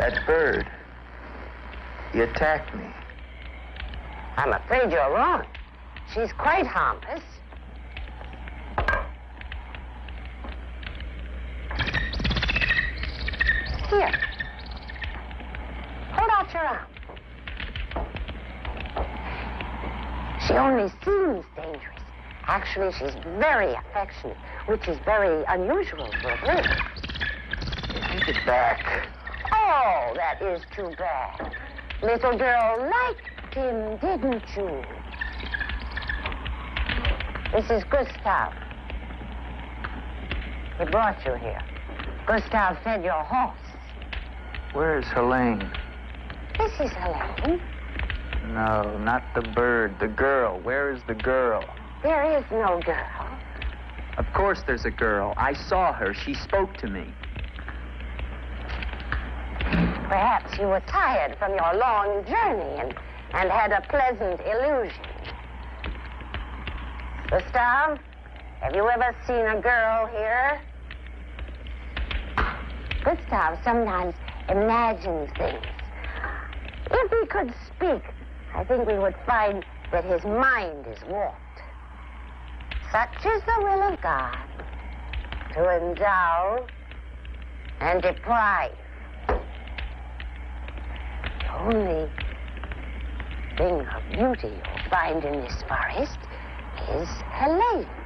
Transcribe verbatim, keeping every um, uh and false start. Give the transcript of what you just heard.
That bird. He attacked me. I'm afraid you're wrong. She's quite harmless. Here. Hold out your arm. She only seems dangerous. Actually, she's very affectionate, which is very unusual for a bird. Take it back. Oh, that is too bad. Little girl liked him, didn't you? This is Gustav. He brought you here. Gustav fed your horse. Where is Helene? This is Helene. No, not the bird. The girl. Where is the girl? There is no girl. Of course there's a girl. I saw her. She spoke to me. Perhaps you were tired from your long journey and, and had a pleasant illusion. Gustav, have you ever seen a girl here? Gustav sometimes imagines things. If he could speak, I think we would find that his mind is warped. Such is the will of God, to endow and deprive. The only thing of beauty you'll find in this forest is Helene.